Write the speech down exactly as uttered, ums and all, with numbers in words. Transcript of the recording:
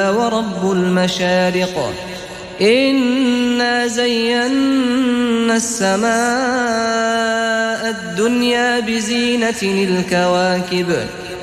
ورب المشارق إنا زينا السماء الدنيا بزينة الكواكب